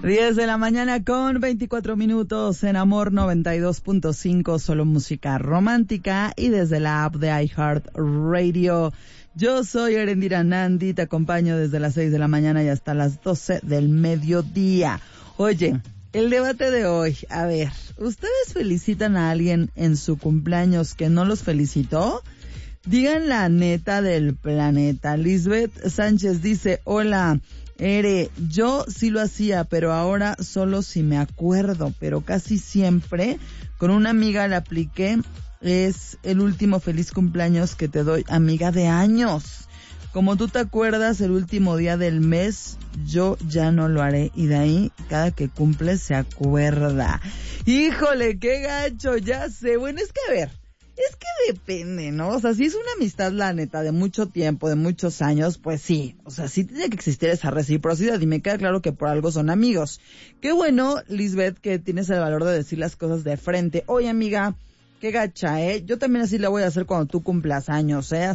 10 de la mañana con 24 minutos en Amor 92.5, solo música romántica y desde la app de iHeartRadio. Yo soy Erendira Nandi, te acompaño desde las 6 de la mañana y hasta las 12 del mediodía. Oye, el debate de hoy, a ver, ¿ustedes felicitan a alguien en su cumpleaños que no los felicitó? Digan la neta del planeta. Lisbeth Sánchez dice, hola, yo sí lo hacía, pero ahora solo si me acuerdo, pero casi siempre con una amiga la apliqué, es el último feliz cumpleaños que te doy, amiga de años. Como tú te acuerdas el último día del mes, yo ya no lo haré, y de ahí cada que cumple se acuerda. Híjole, qué gacho, ya sé. Bueno, es que a ver, es que depende, ¿no? O sea, si es una amistad, la neta, de mucho tiempo, de muchos años, pues sí. O sea, sí tiene que existir esa reciprocidad y me queda claro que por algo son amigos. Qué bueno, Lisbeth, que tienes el valor de decir las cosas de frente. Oye, amiga, qué gacha, ¿eh? Yo también así la voy a hacer cuando tú cumplas años, ¿eh?